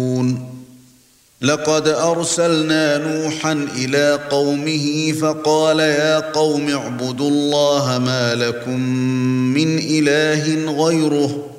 لقد أرسلنا نوحا إلى قومه فقال يا قوم اعبدوا الله ما لكم من إله غيره